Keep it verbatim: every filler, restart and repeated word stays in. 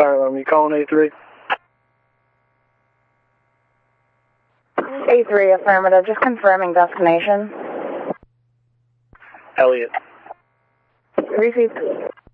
Fire alarm, you calling A three? A three, affirmative. Just confirming destination. Elliot. Received.